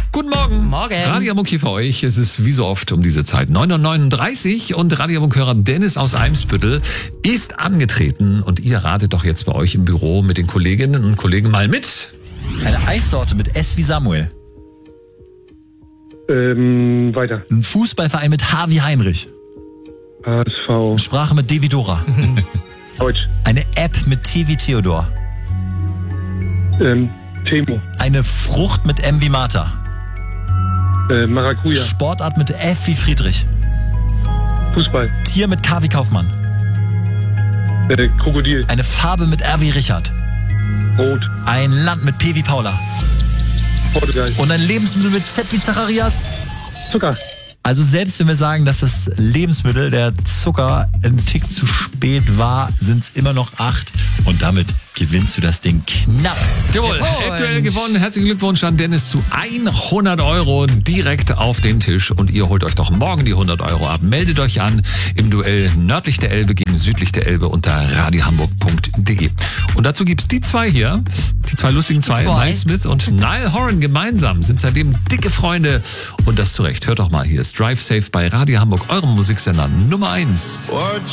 Guten Morgen. Morgen. Radio Hamburg hier für euch. Es ist wie so oft um diese Zeit 9:39 Uhr und Radio Hamburg-Hörer Dennis aus Eimsbüttel ist angetreten und ihr ratet doch jetzt bei euch im Büro mit den Kolleginnen und Kollegen mal mit. Eine Eissorte mit S wie Samuel. Weiter. Ein Fußballverein mit H wie Heinrich. HSV. Sprache mit D wie Dora. Deutsch. Eine App mit T wie Theodor. Temo. Eine Frucht mit M wie Martha. Maracuja. Sportart mit F wie Friedrich. Fußball. Tier mit K wie Kaufmann. Krokodil. Eine Farbe mit R wie Richard. Rot. Ein Land mit P wie Paula. Portugal. Und ein Lebensmittel mit Z wie Zacharias. Zucker. Also selbst wenn wir sagen, dass das Lebensmittel, der Zucker, ein Tick zu spät war, sind es immer noch 8. Und damit gewinnst du das Ding knapp. Jawohl, aktuell gewonnen. Herzlichen Glückwunsch an Dennis zu 100 Euro direkt auf den Tisch. Und ihr holt euch doch morgen die 100 Euro ab. Meldet euch an im Duell nördlich der Elbe gegen südlich der Elbe unter radiohamburg.de. Und dazu gibt's die zwei hier, die zwei lustigen zwei, Miles Smith und Niall Horan gemeinsam sind seitdem dicke Freunde. Und das zu Recht. Hört doch mal, hier ist Drive Safe bei Radio Hamburg, eurem Musiksender Nummer 1.